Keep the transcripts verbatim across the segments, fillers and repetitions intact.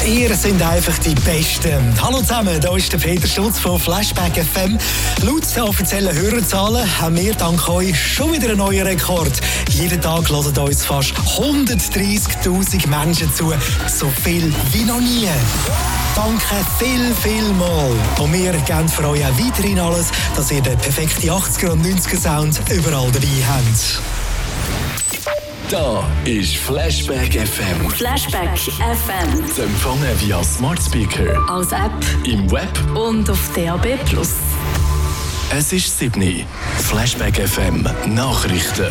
Ihr seid einfach die Besten. Hallo zusammen, hier ist der Peter Stutz von Flashback F M. Laut den offiziellen Hörerzahlen haben wir dank euch schon wieder einen neuen Rekord. Jeden Tag hören uns fast hundertdreissigtausend Menschen zu. So viel wie noch nie. Danke viel, viel mal. Und wir geben für euch auch weiterhin alles, dass ihr den perfekten achtziger und neunziger Sound überall dabei habt. Da ist Flashback F M. Flashback F M. Zu empfangen via Smart Speaker, als App im Web und auf D A B plus. Es ist sieben. Flashback F M Nachrichten.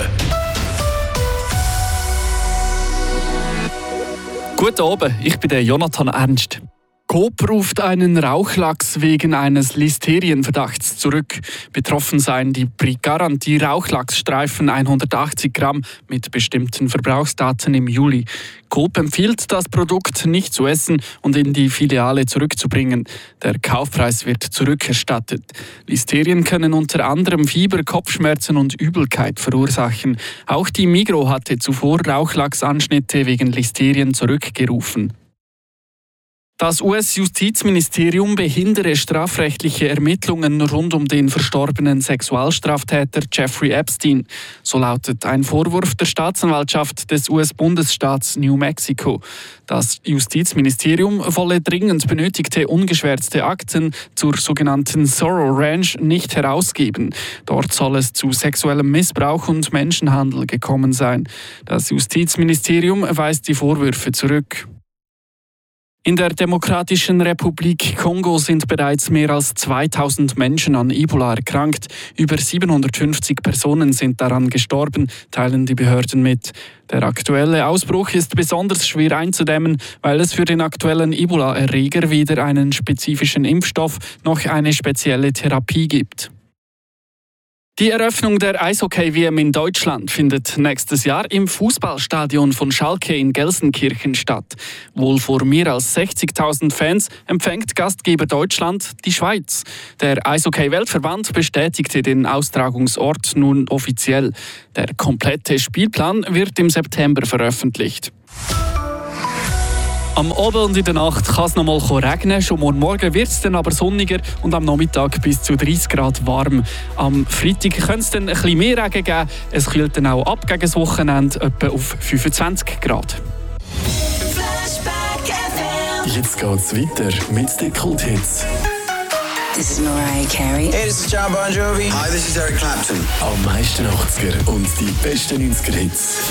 Guten Abend, ich bin der Jonathan Ernst. Coop ruft einen Rauchlachs wegen eines Listerienverdachts zurück. Betroffen seien die Brigarantie Rauchlachsstreifen hundertachtzig Gramm mit bestimmten Verbrauchsdaten im Juli. Coop empfiehlt, das Produkt nicht zu essen und in die Filiale zurückzubringen. Der Kaufpreis wird zurückerstattet. Listerien können unter anderem Fieber, Kopfschmerzen und Übelkeit verursachen. Auch die Migros hatte zuvor Rauchlachsanschnitte wegen Listerien zurückgerufen. Das U S-Justizministerium behindere strafrechtliche Ermittlungen rund um den verstorbenen Sexualstraftäter Jeffrey Epstein. So lautet ein Vorwurf der Staatsanwaltschaft des U S-Bundesstaats New Mexico. Das Justizministerium wolle dringend benötigte ungeschwärzte Akten zur sogenannten Zorro Ranch nicht herausgeben. Dort soll es zu sexuellem Missbrauch und Menschenhandel gekommen sein. Das Justizministerium weist die Vorwürfe zurück. In der Demokratischen Republik Kongo sind bereits mehr als zweitausend Menschen an Ebola erkrankt. Über siebenhundertfünfzig Personen sind daran gestorben, teilen die Behörden mit. Der aktuelle Ausbruch ist besonders schwer einzudämmen, weil es für den aktuellen Ebola-Erreger weder einen spezifischen Impfstoff noch eine spezielle Therapie gibt. Die Eröffnung der Eishockey-W M in Deutschland findet nächstes Jahr im Fußballstadion von Schalke in Gelsenkirchen statt. Wohl vor mehr als sechzigtausend Fans empfängt Gastgeber Deutschland die Schweiz. Der Eishockey-Weltverband bestätigte den Austragungsort nun offiziell. Der komplette Spielplan wird im September veröffentlicht. Am Abend und in der Nacht kann es noch mal regnen. Schon morgen Morgen wird es dann aber sonniger und am Nachmittag bis zu dreißig Grad warm. Am Freitag könnte es dann ein bisschen mehr Regen geben. Es kühlt dann auch ab gegen das Wochenende etwa auf fünfundzwanzig Grad. Jetzt geht's weiter mit den Kulthits. This is Mariah Carey. Hey, this is John Bon Jovi. Hi, this is Eric Clapton. Am meisten achtziger und die besten neunziger Hits.